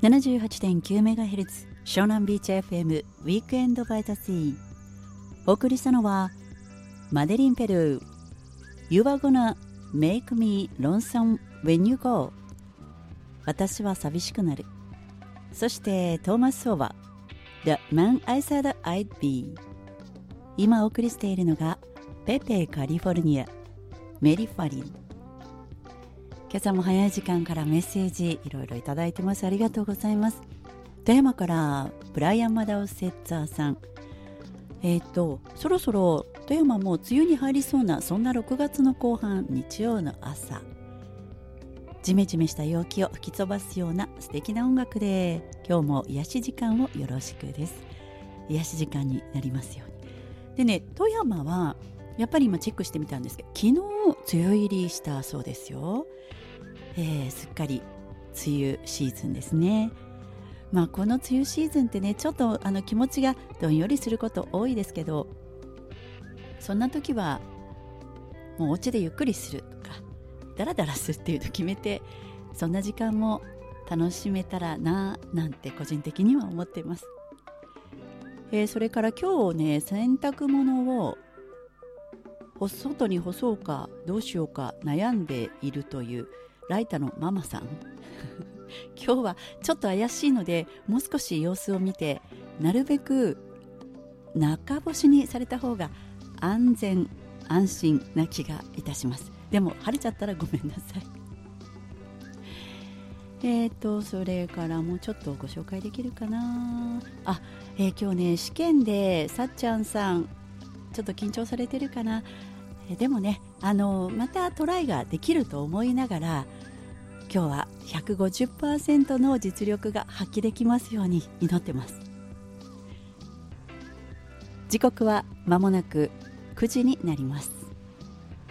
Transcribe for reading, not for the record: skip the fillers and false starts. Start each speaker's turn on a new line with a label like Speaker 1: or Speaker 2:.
Speaker 1: 78.9MHz 湘南ビーチ FM ウィークエンドバイザシー。お送りしたのはマデリン・ペルー You are gonna make me lonesome when you go 私は寂しくなる。そしてトーマス・ソーバー The man I said I'd be。 今お送りしているのがペペカリフォルニアメリファリン。今朝も早い時間からメッセージいろいろいただいてます。ありがとうございます。富山からブライアン・マダウセッツァーさん、そろそろ富山も梅雨に入りそうな、そんな6月の後半、日曜の朝、ジメジメした陽気を吹き飛ばすような素敵な音楽で、今日も癒し時間をよろしくです。癒し時間になりますように。でね、富山はやっぱり今チェックしてみたんですけど、昨日梅雨入りしたそうですよ。すっかり梅雨シーズンですね。この梅雨シーズンってね、ちょっと気持ちがどんよりすること多いですけど、そんな時はもうお家でゆっくりするとかダラダラするっていうのを決めて、そんな時間も楽しめたらななんて個人的には思っています。それから今日ね、洗濯物を外に干そうかどうしようか悩んでいるというライタのママさん今日はちょっと怪しいので、もう少し様子を見て、なるべく中干しにされた方が安全安心な気がいたします。でも晴れちゃったらごめんなさい。それからもうちょっとご紹介できるかな。今日ね、試験でさっちゃんさんちょっと緊張されてるかな。でもね、またトライができると思いながら、今日は 150% の実力が発揮できますように祈ってます。時刻は間もなく9時になります。